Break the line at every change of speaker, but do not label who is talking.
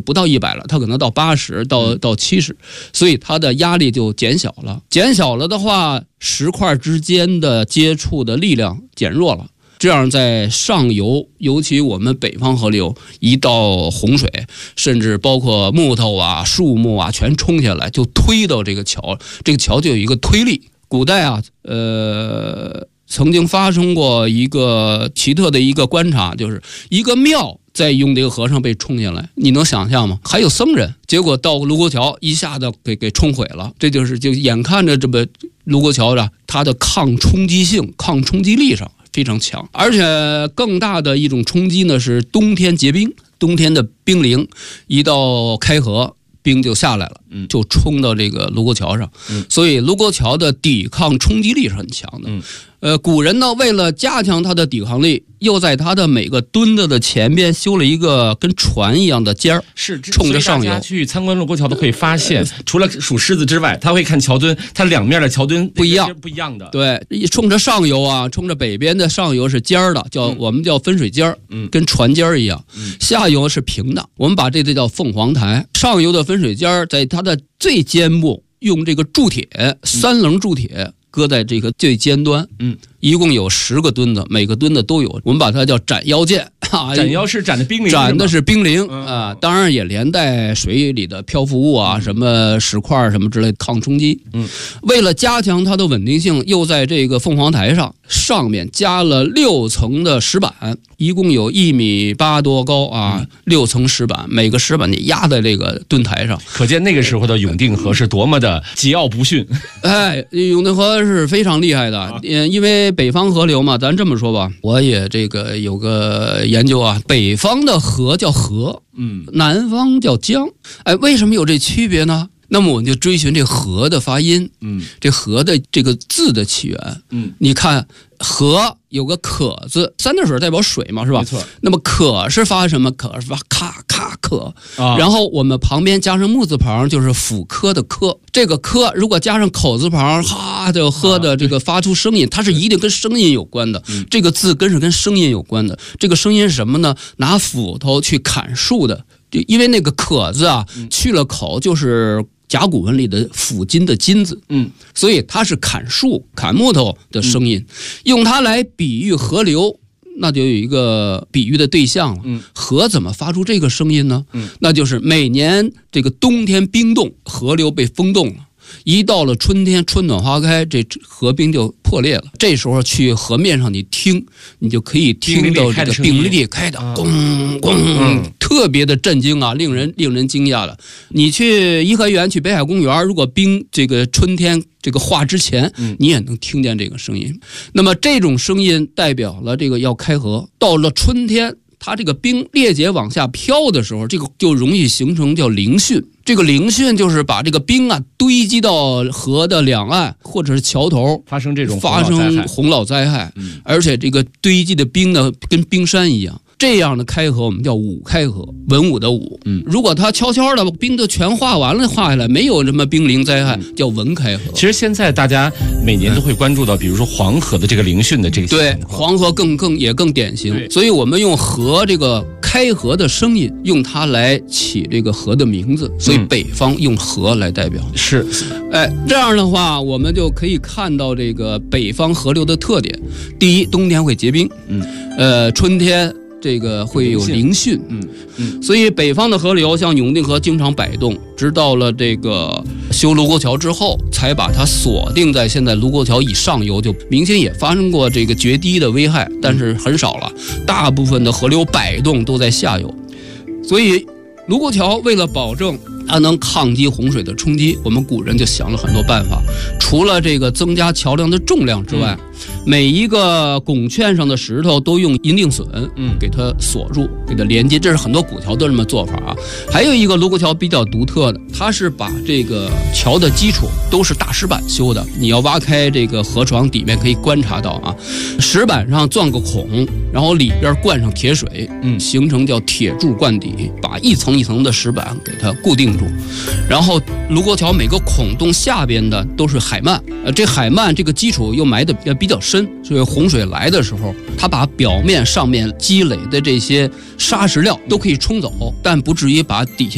不到100了，它可能到80到70，所以它的压力就减小了。减小了的话，石块之间的接触的力量减弱了。这样在上游，尤其我们北方河流，一到洪水，甚至包括木头啊、树木啊，全冲下来，就推到这个桥，这个桥就有一个推力。古代啊，曾经发生过一个奇特的一个观察，就是一个庙在用这个河上被冲下来，你能想象吗？还有僧人，结果到卢沟桥一下子给冲毁了。这就眼看着这么卢沟桥的它的抗冲击性、抗冲击力上非常强，而且更大的一种冲击呢是冬天结冰，冬天的冰凌一到开河，冰就下来了，就冲到这个卢沟桥上，所以卢沟桥的抵抗冲击力是很强的。古人呢为了加强它的抵抗力，又在它的每个墩子的前边修了一个跟船一样的尖儿，
是
冲着上游。
大家去参观卢沟桥都可以发现，除了数狮子之外，他会看桥墩，它两面的桥墩不一样的。
对，冲着上游啊，冲着北边的上游是尖儿的，我们叫分水尖儿，跟船尖儿一样。下游是平的，我们把这叫凤凰台。上游的分水尖儿在它的最尖部用这个铸铁3棱铸铁搁在这个最尖端，一共有10个墩子，每个墩子都有，我们把它叫斩妖剑。
斩妖是斩的冰凌，
斩的是冰凌啊，当然也连带水里的漂浮物啊，什么石块什么之类的抗冲击。为了加强它的稳定性，又在这个凤凰台上面加了6层的石板，一共有1.8米多高啊，6层石板，每个石板你压在这个墩台上，
可见那个时候的永定河是多么的桀骜不驯。
永定河是非常厉害的，因为北方河流嘛，咱这么说吧，我也这个有个研究啊，北方的河叫河，南方叫江，为什么有这区别呢？那么我们就追寻这河的发音，这河的这个字的起源，你看河有个可字，3点水代表水嘛，是吧？
没错。那
么可是发什么？可是发咔咔可，然后我们旁边加上木字旁，就是辅科的科。这个科如果加上口字旁，哈就喝的这个发出声音，它是一定跟声音有关的。这个字根是跟声音有关的。这个声音是什么呢？拿斧头去砍树的，因为那个可字啊，去了口就是甲骨文里的斧金的金字，所以它是砍树、砍木头的声音，用它来比喻河流，那就有一个比喻的对象了。河怎么发出这个声音呢？那就是每年这个冬天冰冻，河流被封冻了。一到了春天，春暖花开，这河冰就破裂了。这时候去河面上你听，你就可以听到这个冰裂开的咣咣，特别的震惊啊，令人惊讶的。你去颐和园、去北海公园，如果冰这个春天这个化之前，你也能听见这个声音。那么这种声音代表了这个要开河。到了春天，它这个冰裂解往下飘的时候，这个就容易形成叫凌汛。这个凌汛就是把这个冰啊堆积到河的两岸或者是桥头，发生洪涝灾害，而且这个堆积的冰呢跟冰山一样。这样的开河我们叫武开河，文武的武。如果它悄悄的冰都全化完了，化下来没有什么冰凌灾害，叫文开河。
其实现在大家每年都会关注到，比如说黄河的这个凌汛的这个情况。
对，黄河更典型，所以我们用河这个开河的声音，用它来起这个河的名字，所以北方用河来代表。
是，
这样的话，我们就可以看到这个北方河流的特点。第一，冬天会结冰，春天这个会有凌汛，所以北方的河流像永定河经常摆动，直到了这个修卢沟桥之后，才把它锁定在现在卢沟桥以上游，就明显也发生过这个决堤的危害，但是很少了，大部分的河流摆动都在下游。所以卢沟桥为了保证它能抗击洪水的冲击，我们古人就想了很多办法。除了这个增加桥梁的重量之外，每一个拱券上的石头都用银锭榫给它锁住，给它连接，这是很多古桥都这么做法啊。还有一个卢沟桥比较独特的，它是把这个桥的基础都是大石板修的，你要挖开这个河床底面可以观察到啊，石板上钻个孔，然后里边灌上铁水，形成叫铁柱灌底，把一层一层的石板给它固定住。然后卢沟桥每个孔洞下边的都是海漫，这海漫这个基础又埋的比较深，所以洪水来的时候，它把表面上面积累的这些沙石料都可以冲走，但不至于把底下